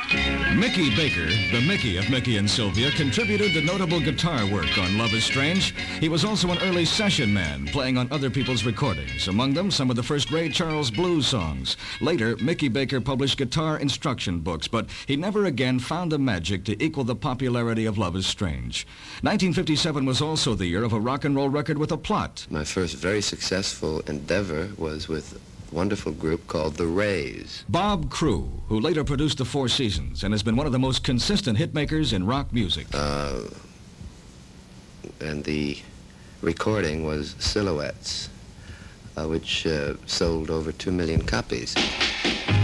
Mickey Baker, the Mickey of Mickey and Sylvia, contributed to notable guitar work on Love is Strange. He was also an early session man, playing on other people's recordings, among them some of the first Ray Charles blues songs. Later, Mickey Baker published guitar instruction books, but he never again found the magic to equal the popularity of Love is Strange. 1957 was also the year of a rock and roll record with a plot. My first very successful endeavor was with wonderful group called The Rays. Bob Crew, who later produced The Four Seasons and has been one of the most consistent hitmakers in rock music. And the recording was Silhouettes, which sold over 2 million copies.